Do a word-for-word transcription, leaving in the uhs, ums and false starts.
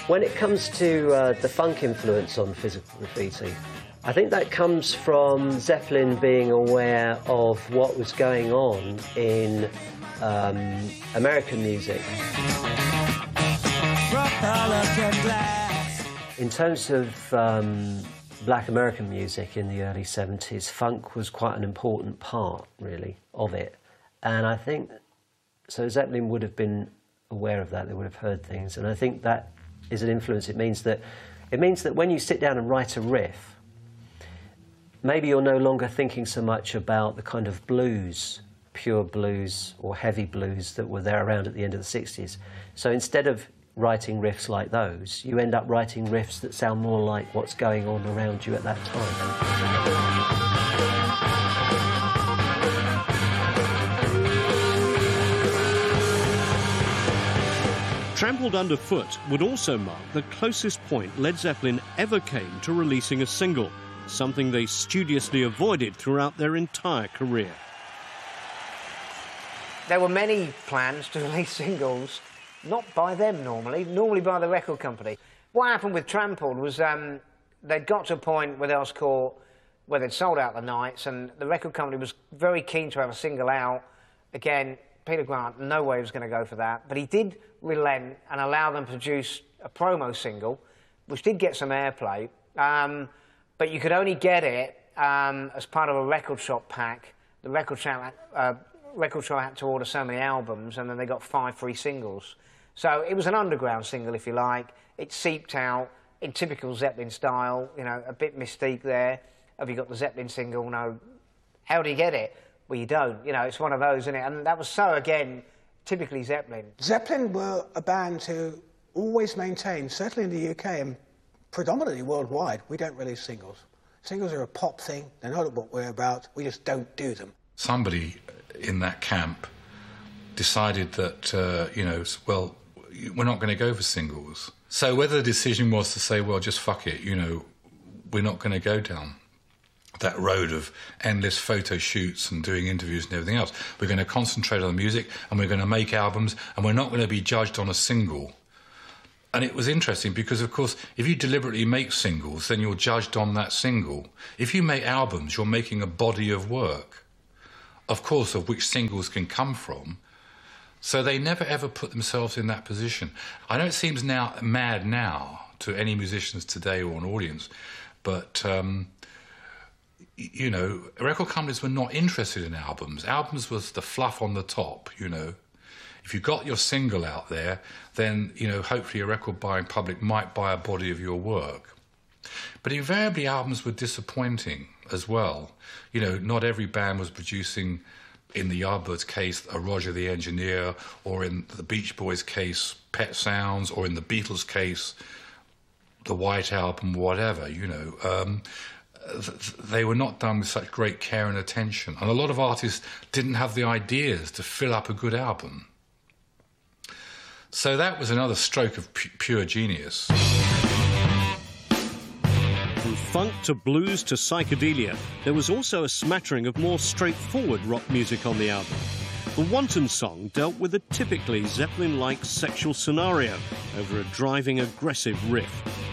When it comes to uh, the funk influence on Physical Graffiti, I think that comes from Zeppelin being aware of what was going on in um, American music. In terms of um, black American music in the early seventies, funk was quite an important part, really, of it. And I think, so Zeppelin would have been aware of that, they would have heard things, and I think that is an influence. It means that, it means that when you sit down and write a riff, maybe you're no longer thinking so much about the kind of blues, pure blues or heavy blues that were there around at the end of the sixties. So instead of writing riffs like those, you end up writing riffs that sound more like what's going on around you at that time. Trampled Underfoot would also mark the closest point Led Zeppelin ever came to releasing a single, something they studiously avoided throughout their entire career. There were many plans to release singles, not by them normally, normally by the record company. What happened with Trampled was um, they'd got to a point with Earls Court where they'd sold out the nights, and the record company was very keen to have a single out. Again, Peter Grant, no way he was going to go for that, but he did relent and allow them to produce a promo single, which did get some airplay, um, but you could only get it um, as part of a record shop pack. The record shop, uh, record shop had to order so many albums, and then they got five free singles. So it was an underground single, if you like. It seeped out in typical Zeppelin style, you know, a bit mystique there. Have you got the Zeppelin single? No. How do you get it? Well, you don't. You know, it's one of those, isn't it? And that was so, again, typically Zeppelin. Zeppelin were a band who always maintained, certainly in the U K and predominantly worldwide, we don't release singles. Singles are a pop thing. They're not what we're about. We just don't do them. Somebody in that camp decided that, uh, you know, well, we're not going to go for singles. So whether the decision was to say, well, just fuck it, you know, we're not going to go down that road of endless photo shoots and doing interviews and everything else. We're going to concentrate on the music, and we're going to make albums, and we're not going to be judged on a single. And it was interesting because, of course, if you deliberately make singles, then you're judged on that single. If you make albums, you're making a body of work, of course, of which singles can come from. So they never ever put themselves in that position. I know it seems now mad now to any musicians today or an audience, but um, you know, record companies were not interested in albums. Albums was the fluff on the top, you know. If you got your single out there, then, you know, hopefully a record-buying public might buy a body of your work. But invariably, albums were disappointing as well. You know, not every band was producing, in the Yardbirds' case, a Roger the Engineer, or in the Beach Boys' case, Pet Sounds, or in the Beatles' case, the White Album, whatever, you know. Um, they were not done with such great care and attention. And a lot of artists didn't have the ideas to fill up a good album. So that was another stroke of pu pure genius. From funk to blues to psychedelia, there was also a smattering of more straightforward rock music on the album. The Wanton song dealt with a typically Zeppelin-like sexual scenario over a driving, aggressive riff.